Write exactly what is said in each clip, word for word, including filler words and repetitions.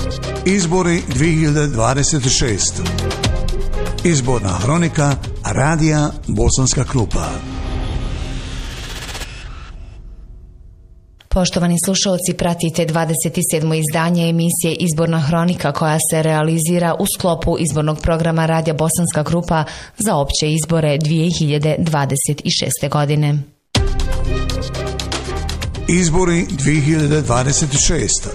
Izbori dvije hiljade dvadeset šeste. Izborna hronika Radija Bosanska Krupa. Poštovani slušalci, pratite dvadeset sedmo izdanje emisije Izborna hronika koja se realizira u sklopu izbornog programa Radija Bosanska Krupa za opće izbore dvije hiljade dvadeset šeste. godine. Izbori dvije hiljade dvadeset šeste.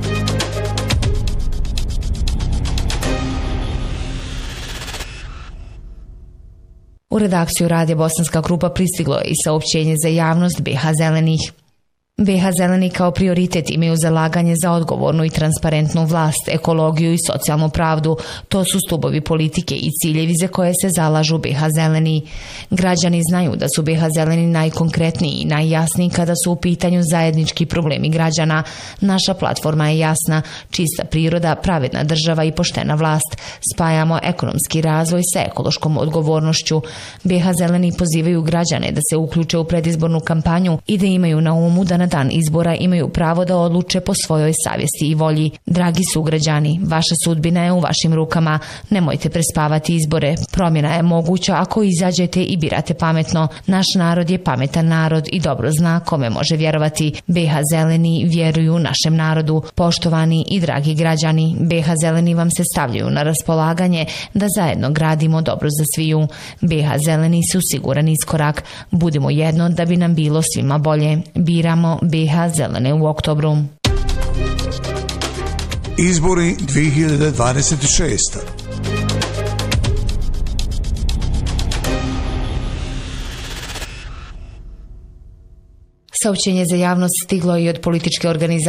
U redakciju Radija Bosanska Krupa pristiglo je i saopćenje za javnost B H Zelenih. B H Zeleni kao prioritet imaju zalaganje za odgovornu i transparentnu vlast, ekologiju i socijalnu pravdu. To su stubovi politike i ciljevi za koje se zalažu B H Zeleni. Građani znaju da su B H Zeleni najkonkretniji i najjasniji kada su u pitanju zajednički problemi građana. Naša platforma je jasna, čista priroda, pravedna država i poštena vlast. Spajamo ekonomski razvoj sa ekološkom odgovornošću. B H Zeleni pozivaju građane da se uključe u predizbornu kampanju i da imaju na umu da na dan izbora imaju pravo da odluče po svojoj savjesti i volji. Dragi sugrađani, vaša sudbina je u vašim rukama. Nemojte prespavati izbore. Promjena je moguća ako izađete i birate pametno. Naš narod je pametan narod i dobro zna kome može vjerovati. B H Zeleni vjeruju našem narodu. Poštovani i dragi građani, B H Zeleni vam se stavljaju na raspolaganje da zajedno gradimo dobro za sviju. B H Zeleni su siguran iskorak. Budimo jedno da bi nam bilo svima bolje. Biramo B H Zelene u oktobru. Izbori dvije hiljade dvadeset šeste. Saopćenje za javnost stiglo i od političke organizacije